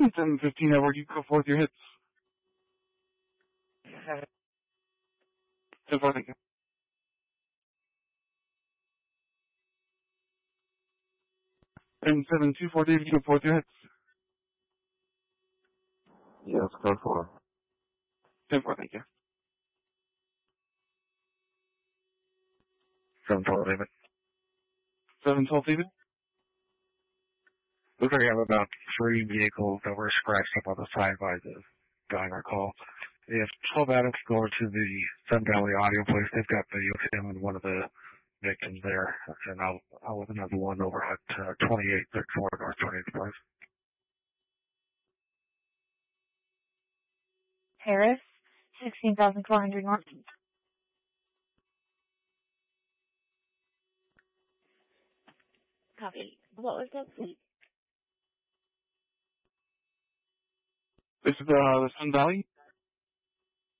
10-15, Edward, you go forth your hits. 10-4, thank you. And 7-2-4, David, you go forth your hits. Yes, code 4. 10-4, thank you. 7-12, David. 7-12, David. Looks like I have about 3 vehicles that were scratched up on the side by the guy on our call. If 12 Adams go over to the Sun Valley Audio place, they've got video of him and one of the victims there. And I'll have another one over at 2834 North 28th Place. Harris, 16,400 North. Copy. What was that, please? This is the Sun Valley.